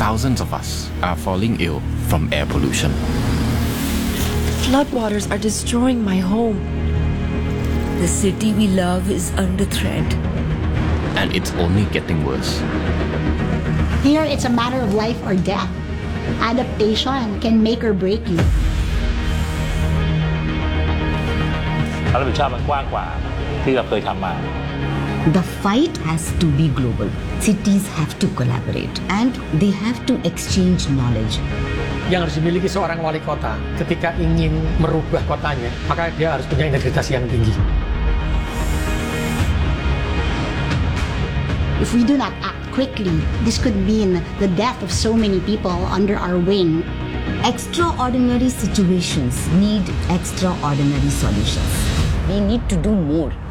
thousands of us are falling ill from air pollution. Floodwaters are destroying my home. The city we love is under threat. And it's only getting worse. Here, it's a matter of life or death. Adaptation can make or break you. ความรับผิดชอบมันกว้างกว่าที่เราเคยทำมา The fight has to be global. Cities have to collaborate and they have to exchange knowledge. Yang harus dimiliki seorang wali kota ketika ingin merubah kotanya, maka dia harus punya integritas yang tinggi. If we do not act quickly, this could mean the death of so many people under our wing. Extraordinary situations need extraordinary solutions. We need to do more.